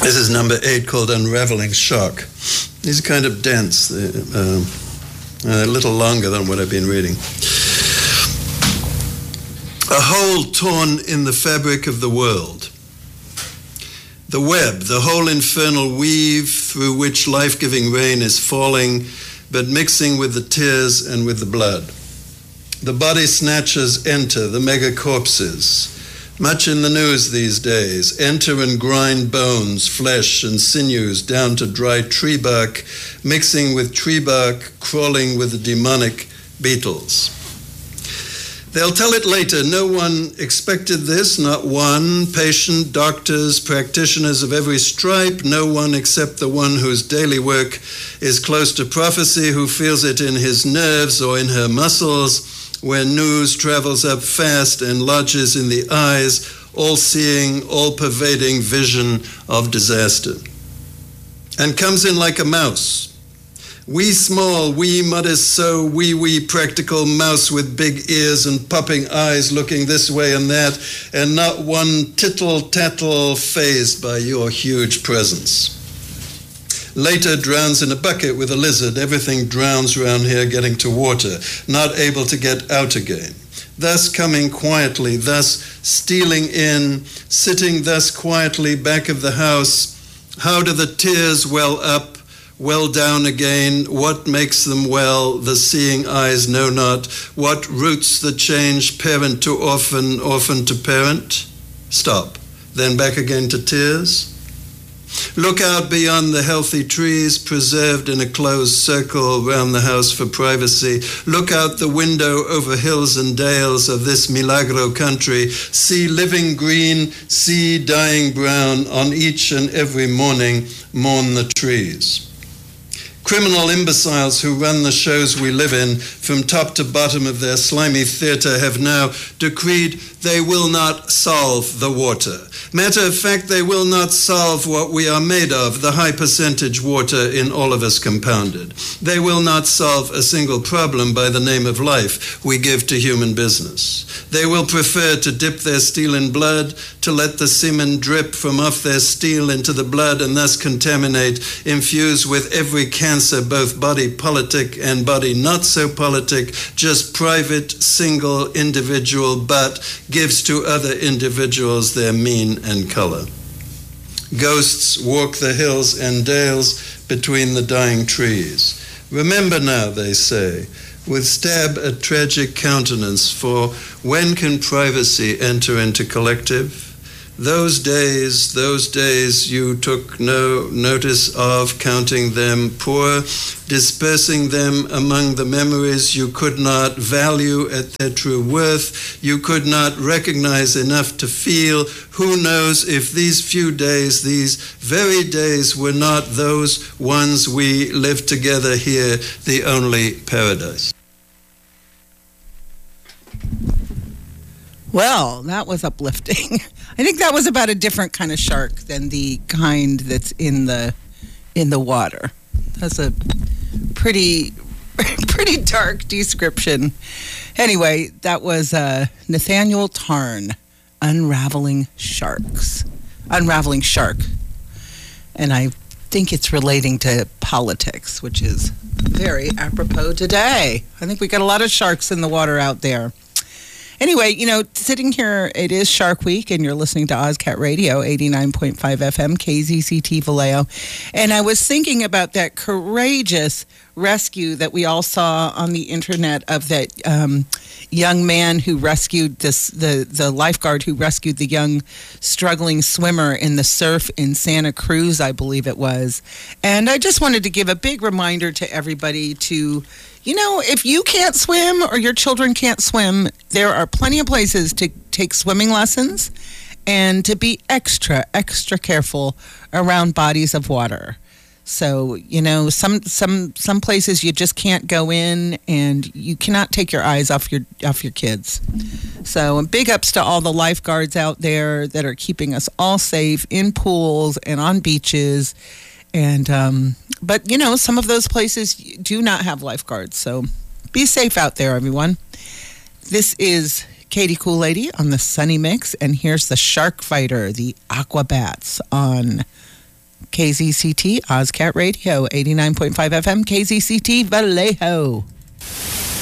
This is number 8, called Unraveling Shark. These are kind of dense, a little longer than what I've been reading. A hole torn in the fabric of the world. The web, the whole infernal weave through which life-giving rain is falling, but mixing with the tears and with the blood. The body snatchers enter, the megacorpses. Much in the news these days. Enter and grind bones, flesh, and sinews down to dry tree bark, mixing with tree bark, crawling with the demonic beetles. They'll tell it later. No one expected this, not one. Patient, doctors, practitioners of every stripe, no one except the one whose daily work is close to prophecy, who feels it in his nerves or in her muscles, where news travels up fast and lodges in the eyes, all-seeing, all-pervading vision of disaster. And comes in like a mouse. Wee small, wee modest so, wee practical mouse with big ears and popping eyes looking this way and that, and not one tittle-tattle fazed by your huge presence. Later drowns in a bucket with a lizard. Everything drowns around here getting to water, not able to get out again. Thus coming quietly, thus stealing in, sitting thus quietly back of the house. How do the tears well up, well down again? What makes them well? The seeing eyes know not. What roots the change, parent to orphan, orphan to parent? Stop. Then back again to tears. Look out beyond the healthy trees preserved in a closed circle round the house for privacy. Look out the window over hills and dales of this Milagro country. See living green, see dying brown. On each and every morning mourn the trees. Criminal imbeciles who run the shows we live in from top to bottom of their slimy theater have now decreed they will not solve the water. Matter of fact, they will not solve what we are made of, the high percentage water in all of us compounded. They will not solve a single problem by the name of life we give to human business. They will prefer to dip their steel in blood, to let the semen drip from off their steel into the blood and thus contaminate, infuse with every cancer, both body politic and body not so politic, just private, single, individual, but gives to other individuals their mean and color. Ghosts walk the hills and dales between the dying trees. Remember now, they say, with stab a tragic countenance, for when can privacy enter into collective? Those days you took no notice of, counting them poor, dispersing them among the memories you could not value at their true worth, you could not recognize enough to feel. Who knows if these few days, these very days, were not those ones we lived together here, the only paradise. Well, that was uplifting. I think that was about a different kind of shark than the kind that's in the water. That's a pretty dark description. Anyway, that was Nathaniel Tarn, Unraveling Shark. And I think it's relating to politics, which is very apropos today. I think we got a lot of sharks in the water out there. Anyway, sitting here, it is Shark Week, and you're listening to Ozcat Radio, 89.5 FM, KZCT Vallejo. And I was thinking about that courageous rescue that we all saw on the internet of that young man who rescued the lifeguard who rescued the young struggling swimmer in the surf in Santa Cruz, I believe it was. And I just wanted to give a big reminder to everybody to, if you can't swim or your children can't swim, there are plenty of places to take swimming lessons and to be extra careful around bodies of water. So, some places you just can't go in, and you cannot take your eyes off your kids. So, big ups to all the lifeguards out there that are keeping us all safe in pools and on beaches. And but some of those places do not have lifeguards, so be safe out there, everyone. This is Katie Cool Lady on the Sunny Mix, and here's the Shark Fighter, the Aquabats, on KZCT, OzCat Radio, 89.5 FM, KZCT Vallejo.